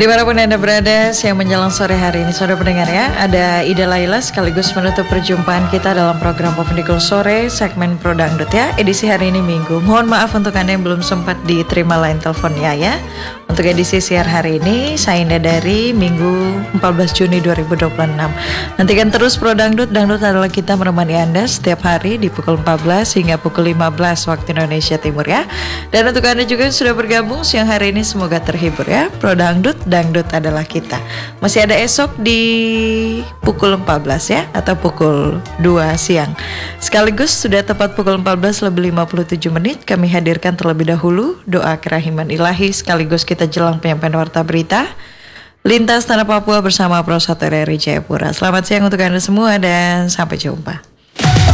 Dimanapun Anda berada, siang menjelang sore hari ini, saudara pendengar ya, ada Ida Laila sekaligus menutup perjumpaan kita dalam program Popendikul Sore, segmen Pro Dangdut ya, edisi hari ini Minggu. Mohon maaf untuk Anda yang belum sempat diterima line teleponnya ya. Untuk edisi siar hari ini, saya Indah dari Minggu 14 Juni 2026. Nantikan terus Pro Dangdut. Dangdut adalah kita menemani Anda setiap hari di pukul 14 hingga pukul 15 waktu Indonesia Timur ya. Dan untuk Anda juga yang sudah bergabung siang hari ini, semoga terhibur ya. Pro Dangdut, Dangdut adalah kita. Masih ada esok di pukul 14 ya, atau pukul 2 siang. Sekaligus sudah tepat pukul 14 lebih 57 menit, kami hadirkan terlebih dahulu doa kerahiman ilahi sekaligus kita jelang penyampaian warta berita Lintas Tanah Papua bersama Pro 1 RRI Jayapura. Selamat siang untuk Anda semua dan sampai jumpa.